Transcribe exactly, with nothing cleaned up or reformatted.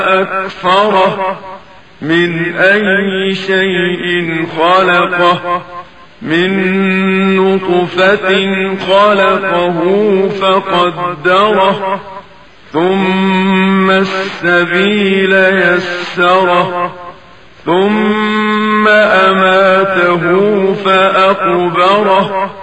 أكفره من أي شيء خلقه من نطفة خلقه فقدره ثم السبيل يسره ثم أماته فأقبره